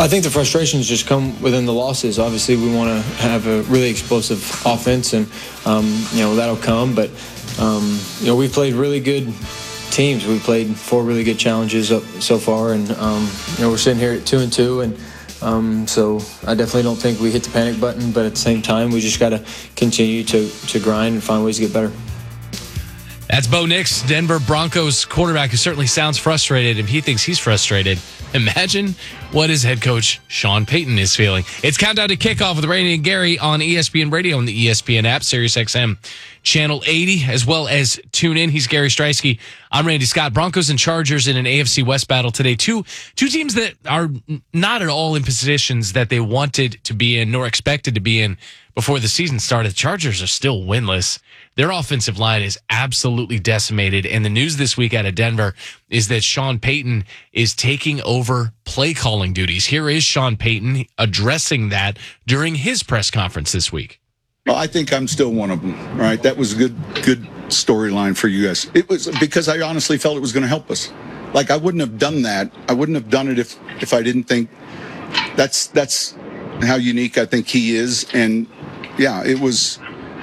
I think the frustrations just come within the losses. Obviously, we want to have a really explosive offense, and that'll come. But we've played really good teams. We've played 4 really good challenges so far, and we're sitting here at 2-2, and so I definitely don't think we hit the panic button. But at the same time, we just got to continue to grind and find ways to get better. That's Bo Nix, Denver Broncos quarterback, who certainly sounds frustrated. If he thinks he's frustrated, imagine what his head coach, Sean Payton, is feeling. It's Countdown to Kickoff with Randy and Gary on ESPN Radio and the ESPN app, SiriusXM Channel 80, as well as tune in. He's Gary Streisky. I'm Randy Scott. Broncos and Chargers in an AFC West battle today. Two teams that are not at all in positions that they wanted to be in nor expected to be in before the season started. The Chargers are still winless. Their offensive line is absolutely decimated. And the news this week out of Denver is that Sean Payton is taking over play calling duties. Here is Sean Payton addressing that during his press conference this week. Well, I think I'm still one of them, right? That was a good storyline for you guys. It was because I honestly felt it was going to help us. Like, I wouldn't have done that. I wouldn't have done it if I didn't think that's how unique I think he is. And yeah, it was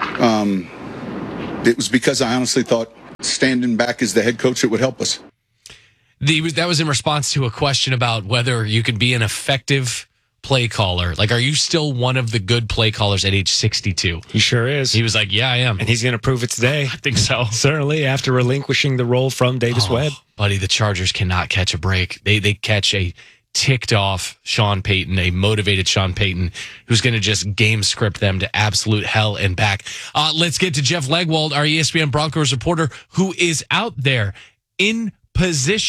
because I honestly thought standing back as the head coach, it would help us. That was in response to a question about whether you could be an effective play caller. Like, are you still one of the good play callers at age 62? He sure is. He was like, yeah, I am. And he's going to prove it today. I think so. Certainly, after relinquishing the role from Davis Webb. Buddy, the Chargers cannot catch a break. They catch a ticked off Sean Payton, a motivated Sean Payton, who's going to just game script them to absolute hell and back. Let's get to Jeff Legwold, our ESPN Broncos reporter, who is out there in position